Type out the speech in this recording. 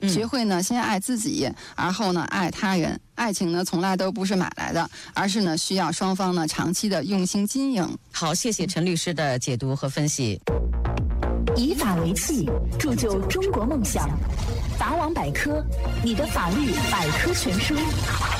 学会呢先爱自己，而后呢爱他人。爱情呢从来都不是买来的，而是呢需要双方呢长期的用心经营。 好，谢谢陈律师的解读和分析。 以法为器，铸就中国梦想。法网百科，你的法律百科全书。